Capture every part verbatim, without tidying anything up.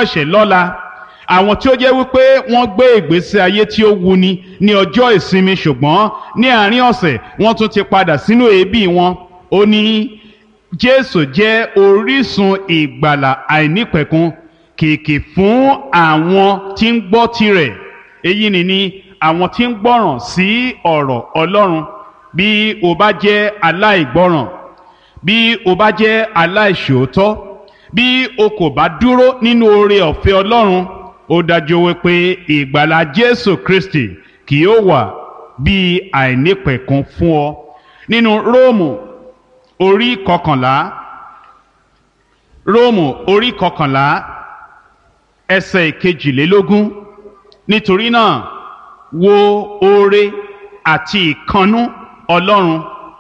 ẹ̀ṣẹ̀ lọ́la, àwọn tí ó jẹ́ wípé wọ́n gbé ìgbésí ayé tí ó wuni ní ọjọ́ ìsinmi ṣùgbọ́n ní àárín ọ̀sẹ̀ wọ́n tún ti padà sínú èébì wọn. Ó ní Jésù jẹ́ orísun ìgbàlà àìnípẹ̀kun kìkì fún àwọn tí ń gbọ́ tirẹ̀. Èyí ni ní àwọn tí ń gbọ́ràn sí ọ̀rọ̀ Ọlọ́run. Bí o bá jẹ́ aláìgbọ́ràn, bí o bá jẹ́ aláìṣòótọ́, bí o kò bá dúró nínú oore ọ̀fẹ́ Ọlọ́run, ó dájú wípé ìgbàlà Jésù Kristi kì yóò wà bí àìnípẹ̀kun fún ọ. Nínú Róòmù orí kọkànlá, Róòmù orí kọkànlá ẹsẹ̀ ìkejìlélógún, nítorí náà wo oore àti ìkannú Ọlọ́run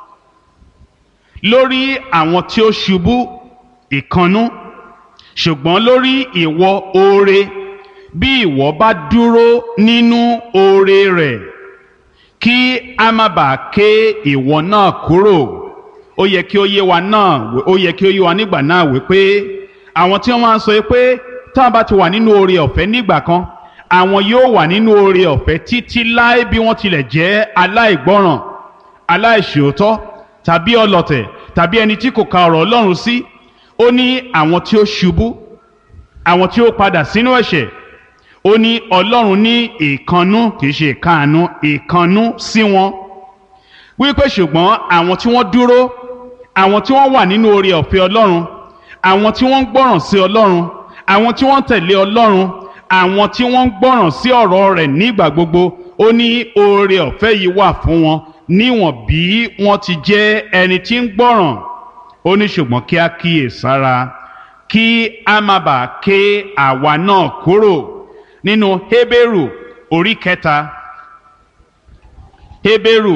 lórí àwọn tí ó ṣubú ìkannú, ṣùgbọ́n lórí ìwọ oore bí ìwọ bá dúró nínú oore rẹ̀, kí a má bàa ké ìwọ náà kúrò. Ó yẹ kí ó yé wa náà, ó yẹ kí ó yé wa nígbà náà wípé àwọn tí wọ́n máa ń sọ pé táwọn bá ti wà nínú oore ọ̀fẹ́ nígbà kan, àwọn yóò wà nínú oore ọ̀fẹ́ títí láé bí wọ́n tilẹ̀ jẹ́ aláìgbọ́ràn, aláìṣòótọ́ tàbí ọlọ̀tẹ̀ tàbí ẹni tí kò ka ọ̀rọ̀ Ọlọ́run sí. Ó ní àwọn tí ó ṣubú, àwọn tí ó padà sínú ẹ̀ṣẹ̀, ó ní Ọlọ́run ní ìkannú, kì í ṣe ìkáàánú, ìkannú sí wọn. Wípé ṣùgbọ́n àwọn tí wọ́n dúró, àwọn tí wọ́n wà nínú oore ọ̀fẹ́ Ọlọ́run, àwọn tí wọ́n ń gbọ́ràn sí Ọlọ́run, àwọn tí wọ́n ń tẹ̀lé Ọlọ́run, àwọn tí wọ́n ń gbọ́ràn sí ọ̀rọ̀ rẹ̀ nígbà gbogbo, ó ní oore ọ̀fẹ́ yìí wà fún wọn níwọ̀n bí wọ́n ti jẹ́ ẹni tí ń gbọ́ràn. Ó ní ṣùgbọ́n kí a kíyè sára kí a má bàa ké àwa náà kúrò. Nínú Hébérù orí kẹta, Hébérù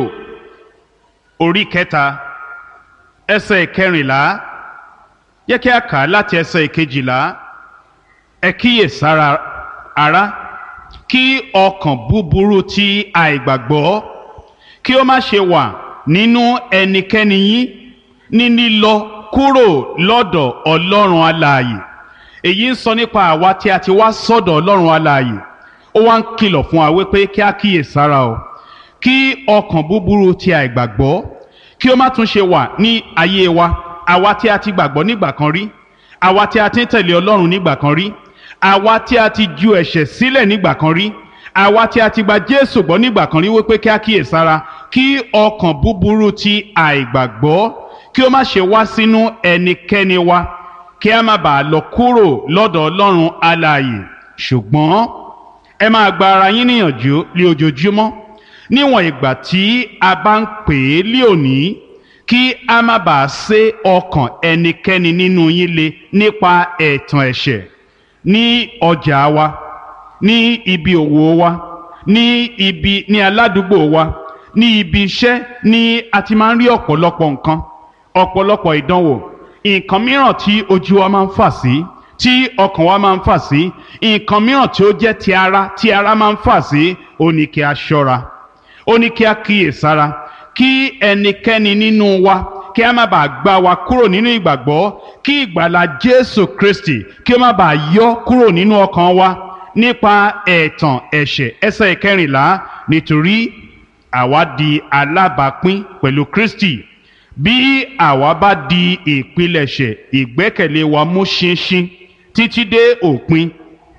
orí kẹta ẹsẹ̀ ìkẹrìnlá, yẹ kí a kà á láti ẹsẹ̀ ìkejìlá. Ẹ kíyè sára ará, kí ọkàn búburú ti àìgbàgbọ́ kí ó má ṣe wà nínú ẹnikẹ́ni yín ní lílọ kúrò lọ́dọ̀ Ọlọ́run alààyè. Èyí ń sọ nípa àwa tí a ti wá sọ́dọ̀ Ọlọ́run alààyè. Ó wá ń kìlọ̀ fún wa wípé kí a kíyè sára o, kí ọkàn búburú ti àìgbàgbọ́ kí ó má tún ṣe wà ní ayé wa. Àwa tí a ti gbàgbọ́ nígbà kan rí, àwa tí a ti ń tẹ̀lé Ọlọ́run nígbà kan rí, àwa tí a ti ju ẹ̀ṣẹ̀ sílẹ̀ nígbà kan rí, àwa tí a ti gba Jésù gbọ́ nígbà kan rí, wípé kí a kíyè sára kí ọkàn búburú ti àìgbàgbọ́ kí ó má ṣe wá sínú ẹnikẹ́ni wa, kí a má bàa lọ kúrò lọ́dọ̀ Ọlọ́run alààyè. Ṣùgbọ́n ẹ máa gba ara yín níyànjú lé ojoojúmọ́ níwọ̀n ìgbà tí a bá ń pè é lé òní, kí a má bàa sé ọkàn ẹnikẹ́ni nínú yín le nípa ẹ̀tàn ẹ̀ṣẹ̀ ní ọjà wa, ní ibi òwò wa, ní ibi ní aládùúgbò wa, ní ibi iṣẹ́ ní a ti máa ń rí ọ̀pọ̀lọpọ̀ nǹkan, ọ̀pọ̀lọpọ̀ ìdánwò, nǹkan mìíràn tí ojú wa máa ń fà sí, tí ọkàn wa máa ń fà sí, nǹkan mìíràn tí ó jẹ́ ti ara, tí ara máa ń fà sí. Ó ní kí a ṣọ́ra, ó ní kí a kíyè sára kí ẹnikẹ́ni nínú wa kí a má bàa gbá wa kúrò nínú ìgbàgbọ́, kí ìgbàlà Jésù Kristi kí ó má bàa yọ kúrò nínú ọkàn wa nípa ẹ̀tàn ẹ̀ṣẹ̀. Ẹsẹ̀ ìkẹrìnlá, nítorí àwa di alábàápín pẹ̀lú Kristi bí àwa bá di ìpilẹ̀ṣẹ̀ ìgbẹ́kẹ̀lé wa mú ṣinṣin títí dé òpin.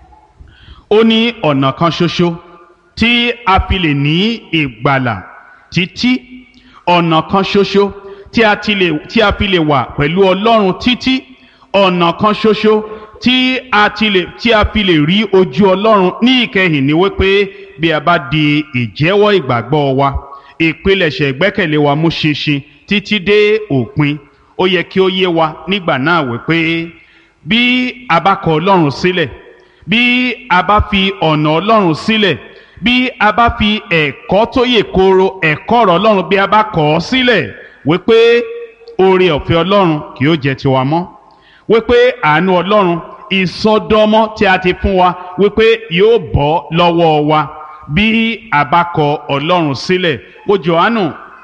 Ó ní ọ̀nà kan ṣoṣo tí a fi lè ní ìgbàlà títí, ọ̀nà kan ṣoṣo tí a ti lè tí a fi lè wà pẹ̀lú Ọlọ́run títí, ọ̀nà kan ṣoṣo tí a ti lè tí a fi lè rí ojú Ọlọ́run ní ìkẹyìn ni wípé bí a bá di ìjẹ́wọ́ ìgbàgbọ́ wa, ìpilẹ̀ṣẹ̀ ìgbẹ́kẹ̀lé wa mú ṣinṣin títí dé òpin. Ó yẹ kí ó yé wa nígbà náà wípé bí a bá kọ Ọlọ́run sílẹ̀, bí a bá fi ọ̀nà Ọlọ́run sílẹ̀, bí a bá fi ẹ̀kọ́ tó yè kooro ẹ̀kọ́ ọ̀rọ̀ Ọlọ́run bí a bá kọ̀ ọ́ sílẹ̀, wípé oore ọ̀fẹ́ Ọlọ́run kì yóò jẹ́ tiwa mọ́, wípé àánú Ọlọ́run, ìsọdọmọ tí a ti fún wa, wípé yóò bọ́ lọ́wọ́ wa bí a bá kọ Ọlọ́run sílẹ̀. Wo Jòhánù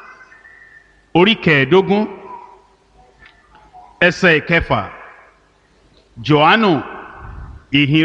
orí kẹẹ̀ẹ́dógún ẹsẹ̀ ìkẹfà. Jòhánù ìhìn